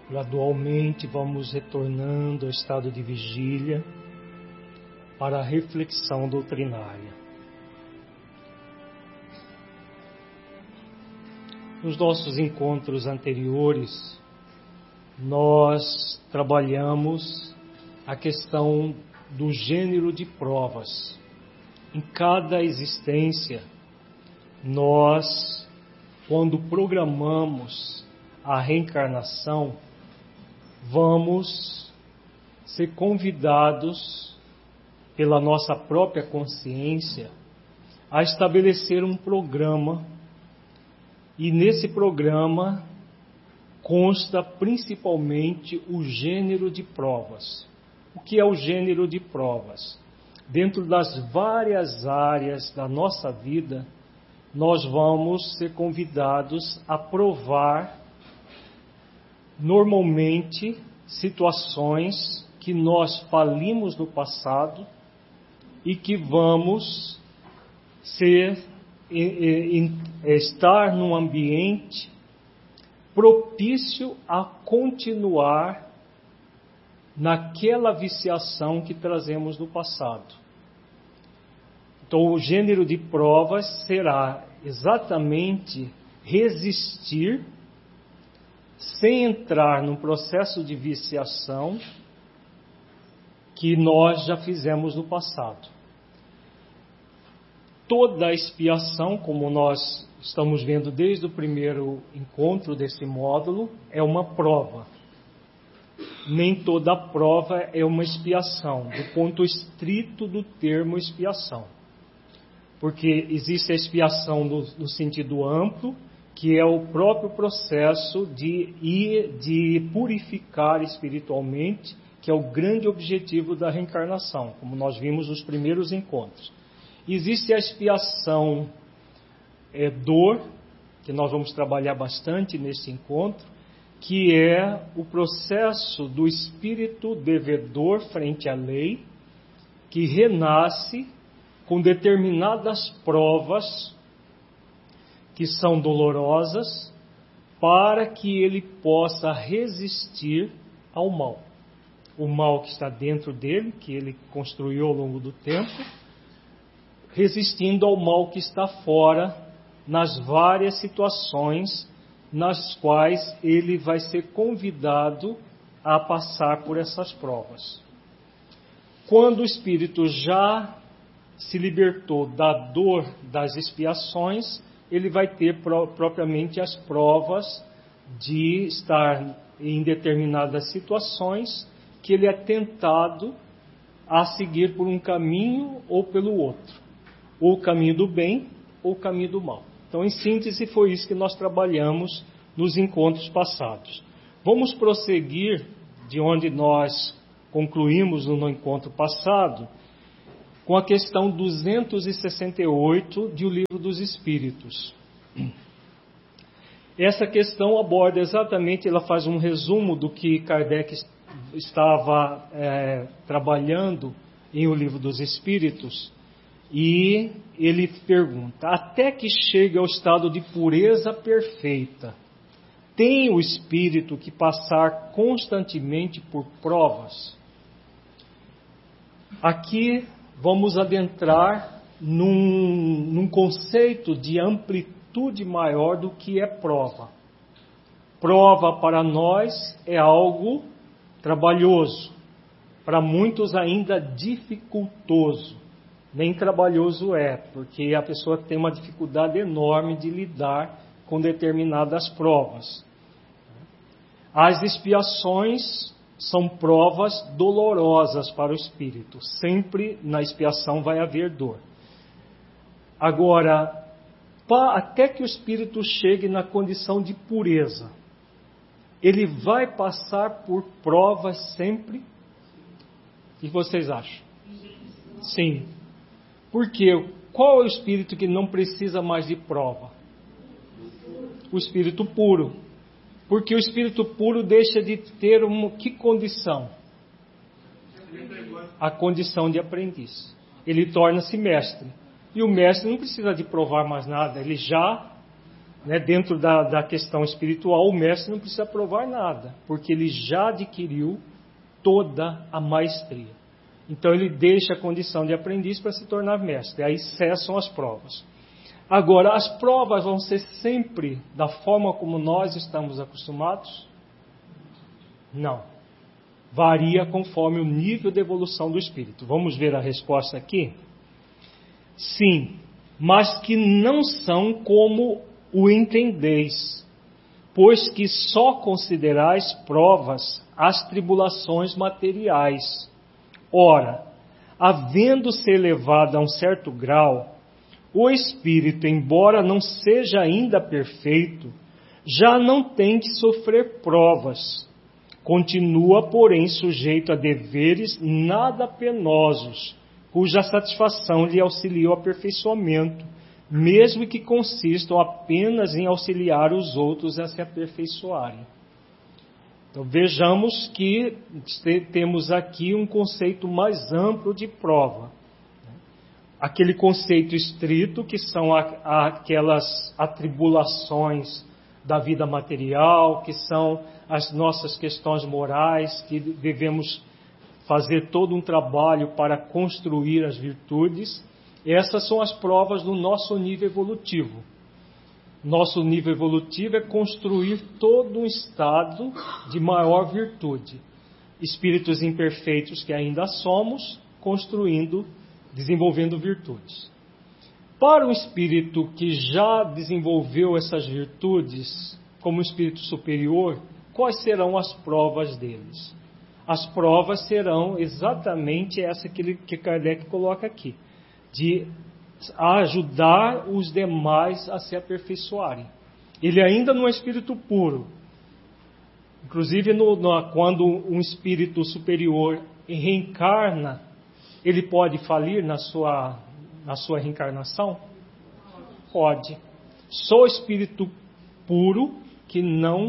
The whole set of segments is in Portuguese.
Gradualmente vamos retornando ao estado de vigília para a reflexão doutrinária. Nos nossos encontros anteriores, nós trabalhamos a questão do gênero de provas. Em cada existência, nós, quando programamos a reencarnação, vamos ser convidados pela nossa própria consciência a estabelecer um programa, e nesse programa consta principalmente o gênero de provas. O que é o gênero de provas? Dentro das várias áreas da nossa vida, nós vamos ser convidados a provar normalmente situações que nós falimos no passado e que vamos estar num ambiente propício a continuar naquela viciação que trazemos do passado. Então, o gênero de provas será exatamente resistir sem entrar num processo de viciação que nós já fizemos no passado. Toda a expiação, como nós estamos vendo desde o primeiro encontro desse módulo, é uma prova. Nem toda prova é uma expiação, do ponto estrito do termo expiação. Porque existe a expiação no sentido amplo, que é o próprio processo de purificar espiritualmente, que é o grande objetivo da reencarnação, como nós vimos nos primeiros encontros. Existe a expiação dor, que nós vamos trabalhar bastante nesse encontro, que é o processo do espírito devedor frente à lei, que renasce com determinadas provas que são dolorosas, para que ele possa resistir ao mal. O mal que está dentro dele, que ele construiu ao longo do tempo, resistindo ao mal que está fora, nas várias situações nas quais ele vai ser convidado a passar por essas provas. Quando o espírito já se libertou da dor das expiações, ele vai ter propriamente as provas de estar em determinadas situações que ele é tentado a seguir por um caminho ou pelo outro, ou o caminho do bem ou o caminho do mal. Então, em síntese, foi isso que nós trabalhamos nos encontros passados. Vamos prosseguir de onde nós concluímos no encontro passado, com a questão 268 de O Livro dos Espíritos. Essa questão aborda exatamente, ela faz um resumo do que Kardec estava trabalhando em O Livro dos Espíritos, e ele pergunta: até que chegue ao estado de pureza perfeita, tem o espírito que passar constantemente por provas? Aqui vamos adentrar num conceito de amplitude maior do que é prova. Prova para nós é algo trabalhoso, para muitos ainda dificultoso. Nem trabalhoso é, porque a pessoa tem uma dificuldade enorme de lidar com determinadas provas. As expiações são provas dolorosas para o espírito. Sempre na expiação vai haver dor. Agora, até que o espírito chegue na condição de pureza, ele vai passar por provas sempre? O que vocês acham? Sim. Por quê? Qual é o espírito que não precisa mais de prova? O espírito puro. Porque o espírito puro deixa de ter que condição? A condição de aprendiz. Ele torna-se mestre. E o mestre não precisa de provar mais nada, ele já né, dentro da questão espiritual, o mestre não precisa provar nada, porque ele já adquiriu toda a maestria. Então ele deixa a condição de aprendiz para se tornar mestre. Aí cessam as provas. Agora, as provas vão ser sempre da forma como nós estamos acostumados? Não. Varia conforme o nível de evolução do espírito. Vamos ver a resposta aqui? Sim, mas que não são como o entendeis, pois que só considerais provas as tribulações materiais. Ora, havendo-se elevado a um certo grau, o espírito, embora não seja ainda perfeito, já não tem de sofrer provas. Continua, porém, sujeito a deveres nada penosos, cuja satisfação lhe auxilia o aperfeiçoamento, mesmo que consistam apenas em auxiliar os outros a se aperfeiçoarem. Então vejamos que temos aqui um conceito mais amplo de prova. Aquele conceito estrito, que são aquelas atribulações da vida material, que são as nossas questões morais, que devemos fazer todo um trabalho para construir as virtudes. Essas são as provas do nosso nível evolutivo. Nosso nível evolutivo é construir todo um estado de maior virtude. Espíritos imperfeitos que ainda somos, desenvolvendo virtudes. Para o espírito que já desenvolveu essas virtudes, como espírito superior, quais serão as provas deles? As provas serão exatamente essa que Kardec coloca aqui, de ajudar os demais a se aperfeiçoarem. Ele ainda não é espírito puro. Inclusive, quando um espírito superior reencarna, ele pode falir na sua reencarnação? Pode. Só o espírito puro que não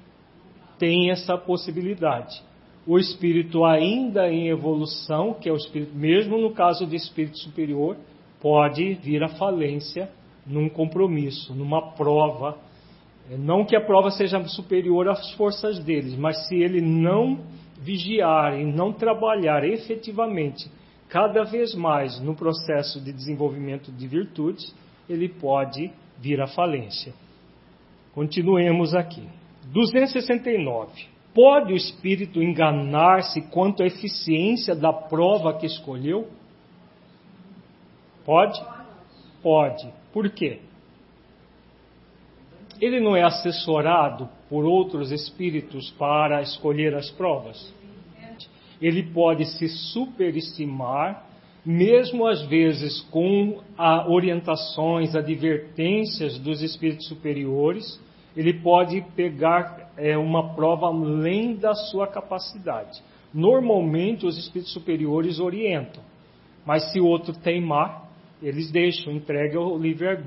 tem essa possibilidade. O espírito ainda em evolução, que é o espírito, mesmo no caso de espírito superior, pode vir à falência num compromisso, numa prova. Não que a prova seja superior às forças deles, mas se ele não vigiar e não trabalhar efetivamente cada vez mais no processo de desenvolvimento de virtudes, ele pode vir à falência. Continuemos aqui. 269. Pode o espírito enganar-se quanto à eficiência da prova que escolheu? Pode? Pode. Por quê? Ele não é assessorado por outros espíritos para escolher as provas? Ele pode se superestimar, mesmo às vezes com orientações, advertências dos espíritos superiores. Ele pode pegar uma prova além da sua capacidade. Normalmente os espíritos superiores orientam, mas se o outro teimar, eles deixam, entregam ao livre-arbítrio.